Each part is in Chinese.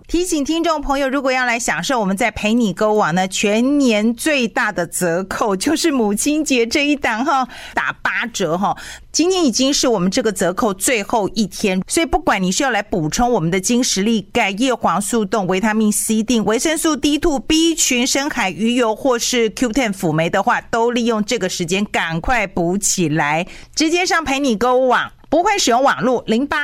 提醒听众朋友，如果要来享受我们在陪你购网呢全年最大的折扣，就是母亲节这一档打8折今天已经是我们这个折扣最后一天，所以不管你是要来补充我们的精实力、钙、叶黄素冻、维他命 C 锭、维生素 D2、B 群、深海鱼油或是 Q10 辅酶的话，都利用这个时间赶快补起来，直接上陪你购物网，不会使用网络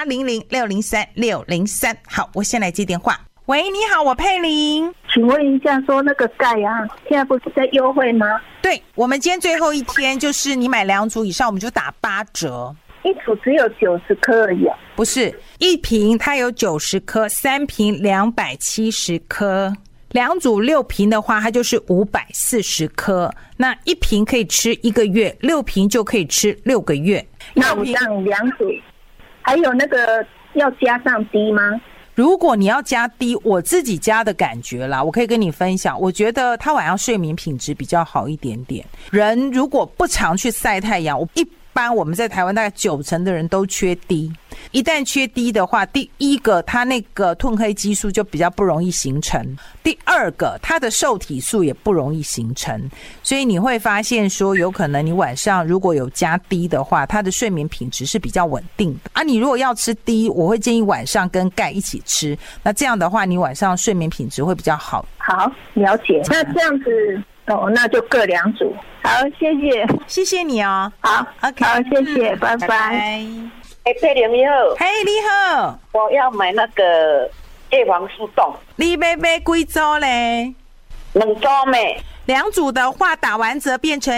0800603603。好，我先来接电话。喂，你好，我佩玲， 请问一下，说那个钙啊，现在不是在优惠吗？ 对，我们今天最后一天，就是你买2组以上，我们就打8折。 一组只有90颗而已啊？ 不是，一瓶它有90颗，3瓶270颗，2组6瓶的话，它就是540颗。那一瓶可以吃1个月，6瓶就可以吃6个月。 那我这样2组，还有那个要加上滴吗？ 如果你要加滴，我自己加的感觉啦，我可以跟你分享，我觉得他晚上睡眠品质比较好一点点。人如果不常去晒太阳，一般我们在台湾大概90%的人都缺滴，一旦缺滴的话，第一个它那个褪黑激素就比较不容易形成，第二个它的受体素也不容易形成，所以你会发现说有可能你晚上如果有加滴的话，它的睡眠品质是比较稳定的啊。你如果要吃滴，我会建议晚上跟钙一起吃，那这样的话你晚上睡眠品质会比较好。 好，了解。那这样子那就各2组。好，谢谢， 谢谢你哦。 好 ，OK， 好，谢谢，拜拜。 佩玲你好。 嘿，你好。 我要买那个叶黄素冻。 你要买几组嘞 ？2组咩 ？2组的话打完折变成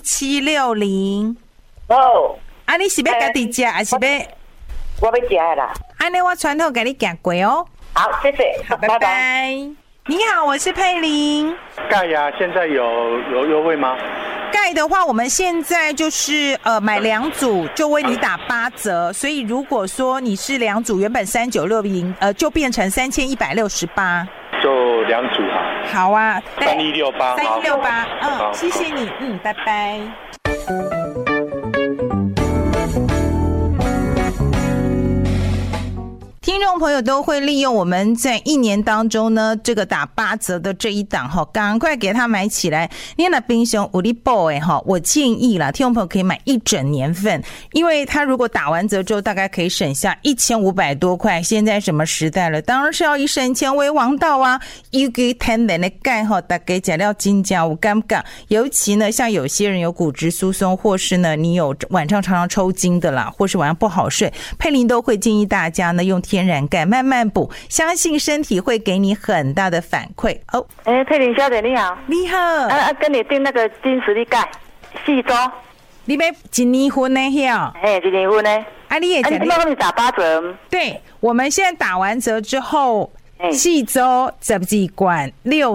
1760。 哦。 啊，你是要自己吃还是要？ 我要吃的啦。 安尼我传统给你寄过哦。 好，谢谢。 好，拜拜。你好，我是佩玲。 钙呀，现在有优惠吗？ 钙的话，我们现在就是买2组就为你打8折，所以如果说你是2组，原本3960，就变成3168。 就2组哈。 好啊 ，3168。 谢谢你，拜拜。听众朋友都会利用我们在1年当中呢，这个打8折的这一档赶快给他买起来。你那冰箱有你补的我建议啦，听众朋友可以买1整年份，因为他如果打完折之后，大概可以省下1500多块。现在什么时代了，当然是要以省钱为王道啊！一个天然的钙大家吃了真的有感觉，尤其呢，像有些人有骨质疏松，或是呢你有晚上常常抽筋的啦，或是晚上不好睡，佩玲都会建议大家呢用天然钙慢慢补，相信身体会给你很大的反馈哦。 佩玲小姐你好。 你好。 跟你订那个金实力钙4周。 你要1年份的晓 ？1年份的。 你也你帮你打8折。 对，我们现在打完折之后4周12罐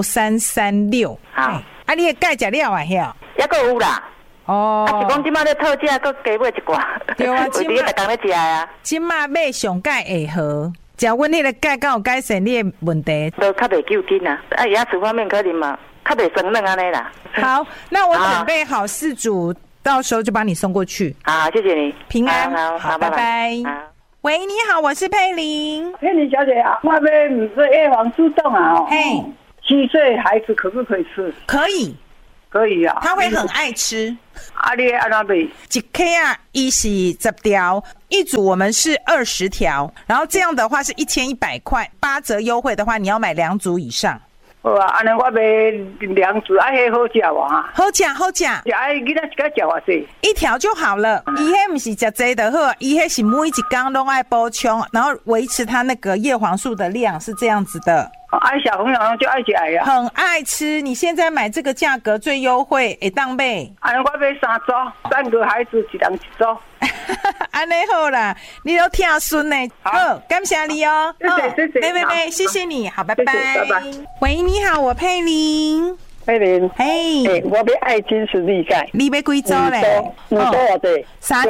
6336。 好。 你的钙吃了啊晓？ 还还有啦。 哦。 是讲今仔咧特价，搁加买1罐。 对啊， 今仔逐工咧食啊。 今仔买上钙会好，食阮迄个钙敢有改善你的问题？ 都较袂救紧啊，牙齿方面可能嘛，较袂生嫩安尼啦。 好，那我准备好4组，到时候就帮你送过去。 好，谢谢你， 平安。 好， 拜拜。喂，你好，我是佩玲。 佩玲小姐啊，我要这叶黄素冻啊，7岁孩子可不可以吃？ 可以。 可以啊， 他会很爱吃。 你按哪买？1 克啊，伊是10条，1组我们是20条，然后这样的话是1100块，8折优惠的话，你要买2组以上。 好啊，安尼我买2组，迄好食哇？ 好食。 囡仔一个食偌济 ？1条就好了。伊迄不是食济就好，伊迄是每一天都爱补充，然后维持它那个叶黄素的量是这样子的。 爱小朋友就爱吃呀， 很爱吃。你现在买这个价格最优惠，会当买。 我买3组，3个孩子1人1组。 安尼好啦，你都听孙呢。好，感谢你哦。 谢谢。 没，谢谢你。好，拜拜。拜拜。喂，你好，我佩玲。 佩玲，我要爱金实力钙。 你要几组嘞 ？2组啊，对。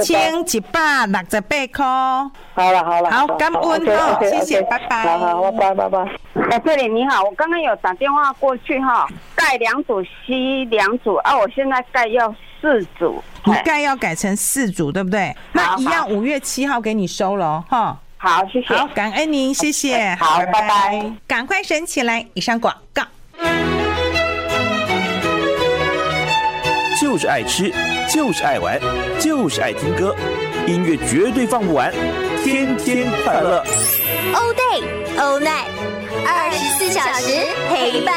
3188块。 好了， 好，感恩哦，谢谢，拜拜。 好，拜拜。 佩玲你好，我刚刚有打电话过去钙2组，硒2组啊，我现在钙要4组。 你钙要改成4组，对不对？那一样5月7号给你收了哈。 好，谢谢。 好，感恩您，谢谢。 好，拜拜。 赶快省起来。以上广告。 就是爱吃，就是爱玩，就是爱听歌，音乐绝对放不完，天天快乐。 All day, all night，24小时陪伴。